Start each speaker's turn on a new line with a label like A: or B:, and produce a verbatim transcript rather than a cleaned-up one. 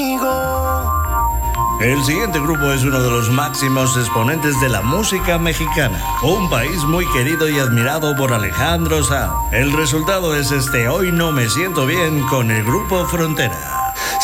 A: El siguiente grupo es uno de los máximos exponentes de la música mexicana, un país muy querido y admirado por Alejandro Sanz. El resultado es este Hoy No Me Siento Bien con el grupo Frontera.